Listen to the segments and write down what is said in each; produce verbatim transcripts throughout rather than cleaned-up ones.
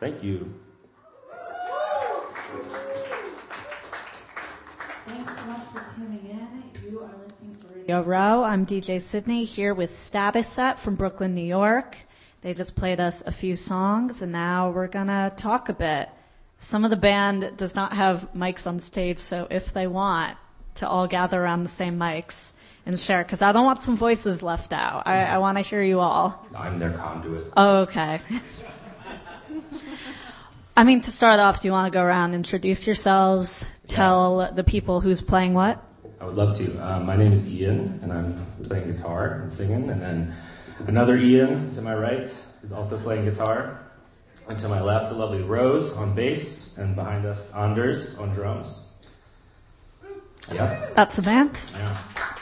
Thank you. Thanks so much for tuning in. You are listening to Radio Row. I'm D J Sydney here with Status Set from Brooklyn, New York. They just played us a few songs, and now we're going to talk a bit. Some of the band does not have mics on stage, so if they want to all gather around the same mics and share, because I don't want some voices left out. I, I want to hear you all. I'm their conduit. Oh, okay. I mean, to start off, do you want to go around, introduce yourselves, tell yes. the people who's playing what? I would love to. Um, my name is Ian, and I'm playing guitar and singing, and then another Ian to my right is also playing guitar. And to my left, the lovely Rose on bass, and behind us, Anders on drums. Yeah. That's a band? Yeah.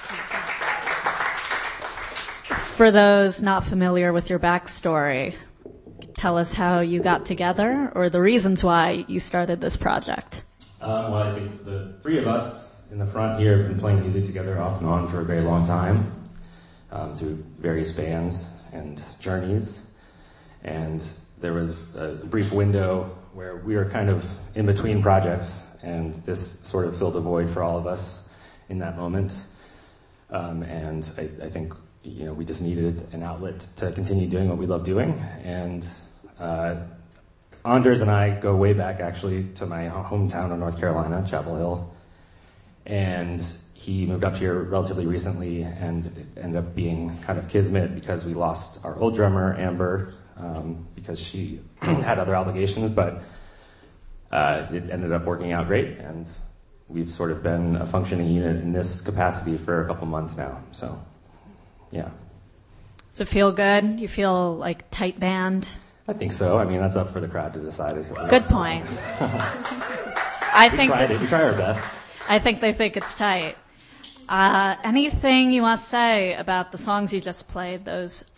For those not familiar with your backstory, tell us how you got together or the reasons why you started this project. Um, well, I think the three of us in the front here have been playing music together off and on for a very long time. Um, through various bands and journeys. And there was a brief window where we were kind of in between projects, and this sort of filled a void for all of us in that moment. Um, and I, I think, you know, we just needed an outlet to continue doing what we love doing. And uh, Anders and I go way back, actually, to my hometown of North Carolina, Chapel Hill. And he moved up here relatively recently, and it ended up being kind of kismet because we lost our old drummer, Amber, um, because she had other obligations, but uh, it ended up working out great, and we've sort of been a functioning unit in this capacity for a couple months now, so, yeah. Does it feel good? You feel like tight band? I think so. I mean, that's up for the crowd to decide. I suppose. Good point. I we think tried that, it. We try our best. I think they think it's tight. Uh, anything you want to say about the songs you just played, those